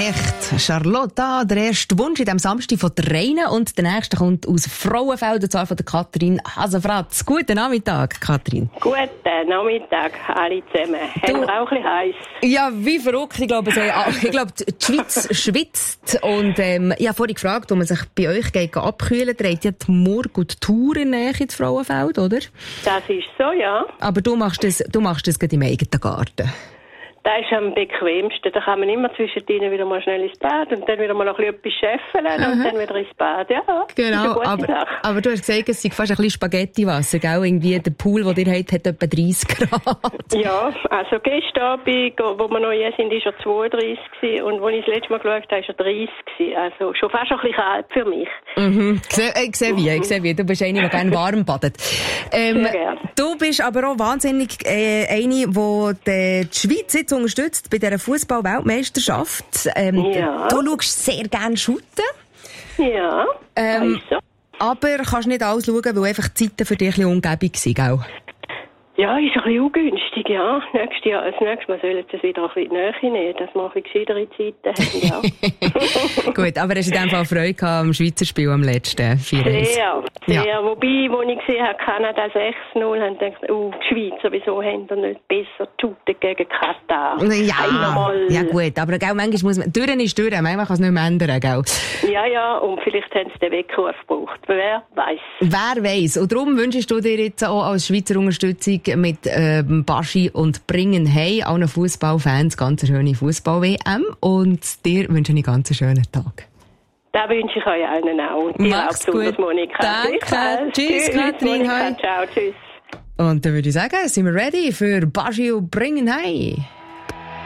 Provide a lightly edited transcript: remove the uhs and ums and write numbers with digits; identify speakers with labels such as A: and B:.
A: Echt, Charlotta, der erste Wunsch in diesem Samstag von der Reine und der nächste kommt aus Frauenfeld, und zwar von der Katrin Hasenfratz. Guten Nachmittag, Katrin.
B: Guten Nachmittag, alle zusammen. Haben wir auch ein bisschen heiß?
A: Ja, wie verrückt. Ich glaube, die Schweiz schwitzt. Und ich habe vorhin gefragt, ob man sich bei euch abkühlen geht. Ihr habt ja die Murg und die Thur in der Nähe ins Frauenfeld, oder?
B: Das ist so, ja.
A: Aber du machst das gerade im eigenen Garten.
B: Das ist am bequemsten. Da kann man immer zwischendrin wieder mal schnell ins Bad und dann wieder mal noch etwas scheffeln und dann wieder ins Bad. Ja,
A: genau. Aber du hast gesagt, es sei fast ein bisschen Spaghettiwasser, gell? Irgendwie der Pool, den ihr habt, hat etwa 30 Grad.
B: Ja, also gestern Abend, wo wir noch hier sind, war er 32 gewesen, und als ich das letzte Mal geschaut habe, war er 30 gewesen. Also schon fast ein bisschen kalt für mich.
A: Mhm. Ich sehe wie. Du bist eine, die gerne warm badet. Du bist aber auch wahnsinnig eine, die Schweiz jetzt unterstützt bei dieser Fußball-Weltmeisterschaft.
B: Ja.
A: Du schaust sehr gerne shooten.
B: Ja, das ist so.
A: Aber kannst nicht alles schauen, weil einfach die Zeiten für dich ein bisschen ungebig sind, gell?
B: Ja, ist ein bisschen ungünstig, ja. Das nächste Mal sollen sie es wieder ein bisschen näher nehmen, dass wir ein bisschen gescheitere Zeiten haben, ja.
A: Gut, aber hast du in dem Fall Freude gehabt am Schweizer Spiel am letzten 4-1?
B: Sehr.
A: Ja.
B: Wobei, als ich gesehen habe, Kanada 6-0, habe ich gedacht, die Schweiz sowieso haben wir nicht besser shooten gegen Katar.
A: Ja gut, aber gell, manchmal muss man, Türen ist Türen, manchmal kann es nicht mehr ändern, gell?
B: Ja, und vielleicht haben sie den Weckruf gebraucht. Wer weiß.
A: Wer weiß. Und darum wünschst du dir jetzt auch als Schweizer Unterstützung mit Baschi und Bringen hey allen Fußballfans ganz schöne Fußball-WM und dir wünsche ich einen ganz schönen Tag.
B: Das wünsche ich euch allen auch. Und dir
A: Mach's
B: auch
A: gut.
B: Monika.
A: Danke. Tschüss, Katrin.
B: Monika. Ciao, tschüss.
A: Und dann würde ich sagen, sind wir ready für Baschi und Bringen hey.